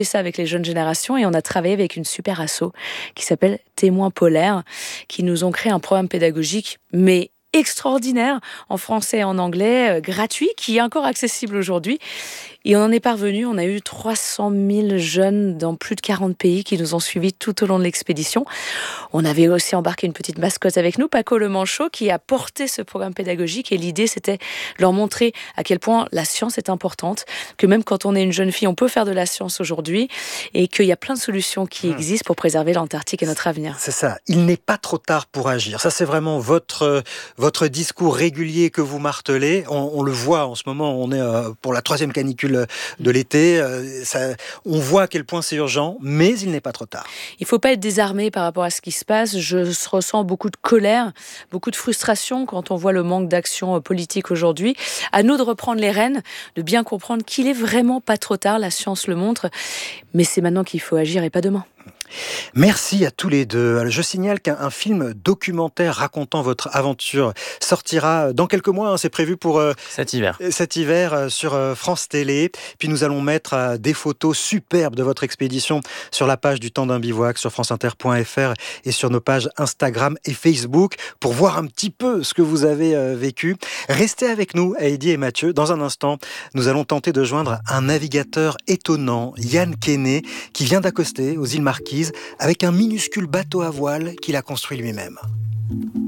ça avec les jeunes générations et on a travaillé avec une super asso qui s'appelle Témoins polaires, qui nous ont créé un programme pédagogique, mais extraordinaire, en français et en anglais, gratuit, qui est encore accessible aujourd'hui. Et on en est parvenu, on a eu 300 000 jeunes dans plus de 40 pays qui nous ont suivis tout au long de l'expédition. On avait aussi embarqué une petite mascotte avec nous, Paco le Manchot, qui a porté ce programme pédagogique. Et l'idée, c'était de leur montrer à quel point la science est importante, que même quand on est une jeune fille, on peut faire de la science aujourd'hui, et qu'il y a plein de solutions qui existent pour préserver l'Antarctique et notre avenir. C'est ça, il n'est pas trop tard pour agir. Ça, c'est vraiment votre discours régulier que vous martelez. On le voit en ce moment, on est pour la 3e canicule de l'été. On voit à quel point c'est urgent, mais il n'est pas trop tard. Il ne faut pas être désarmé par rapport à ce qui se passe. Je ressens beaucoup de colère, beaucoup de frustration quand on voit le manque d'action politique aujourd'hui. À nous de reprendre les rênes, de bien comprendre qu'il est vraiment pas trop tard, la science le montre, mais c'est maintenant qu'il faut agir et pas demain. Merci à tous les deux. Je signale qu'un film documentaire racontant votre aventure sortira dans quelques mois. C'est prévu pour cet hiver sur France Télé. Puis nous allons mettre des photos superbes de votre expédition sur la page du Temps d'un bivouac sur franceinter.fr et sur nos pages Instagram et Facebook pour voir un petit peu ce que vous avez vécu. Restez avec nous, Heidi et Mathieu. Dans un instant, nous allons tenter de joindre un navigateur étonnant, Yann Kenney, qui vient d'accoster aux îles Marquises avec un minuscule bateau à voile qu'il a construit lui-même.